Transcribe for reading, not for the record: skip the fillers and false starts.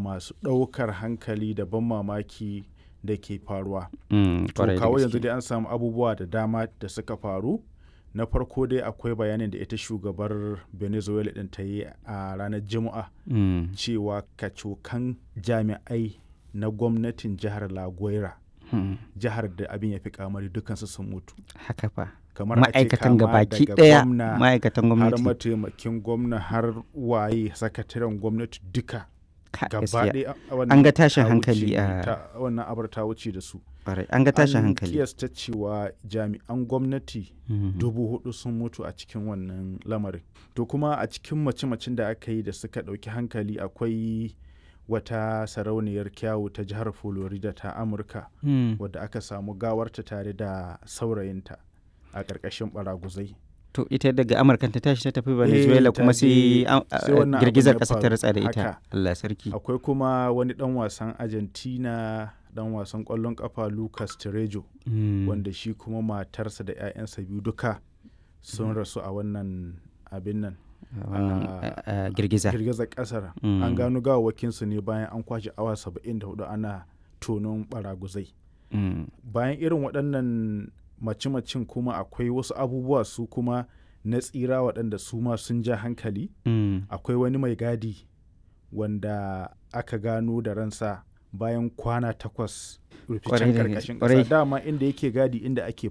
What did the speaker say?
masu ɗaukar hankali da ban mamaki da ke faruwa. To Kwarai da kawo yanzu gaske. dai an samu abubuwa da dama da suka faru. Na farko dai akwai bayanin da ita shugabar Venezuela ɗin ta yi a ranar Juma'a cewa kacokan jami'ai na gwamnatin jihar La Guaira, jihar da abin ya fi kamari dukansu sun mutu. Haka fa. Kamar a ce Ma'aikatan kama gabaki daga ɗaya gwamna ma'aikatan har gwamnati. mataimakin gwamna har waye sakataren gwamnati duka gaba Gaskiya. ɗaya An ga tashin ta hankali wuce- a wannan abar ta wuce da su. Kwarai, an ga tashin An hankali. kiyasta cewa jami'an gwamnati 4,000 sun mutu a cikin wannan lamarin. To kuma a cikin mace-macen da aka yi da suka ɗauki hankali akwai wata sarauniyar kyawu ta jihar Florida ta Amurka wadda aka samu gawarta tare da saurayinta a ƙarƙashin ɓaraguzai. To ita daga Amurka ta tashi ta tafi Venezuela ta kuma sai sai wannan girgizar abin ya ƙasa ta faru. ratsa da ita. Haka. Allah sarki. Akwai kuma wani ɗan wasan Argentina ɗan wasan ƙwallon ƙafa Lucas Terejo wanda shi kuma matarsa da 'ya'yansa biyu duka sun rasu a wannan abin nan. Girgizar ƙasar. An gano gawawakinsu ne bayan an kwashe awa 74 ana tonon baraguzai. Bayan irin waɗannan mace-macen kuma akwai wasu abubuwa su kuma na tsira waɗanda su ma sun ja hankali. Akwai wani mai gadi wanda aka gano da ransa bayan kwana 8 ruficen ƙarƙashin ƙasa. Dama inda yake gadi inda ake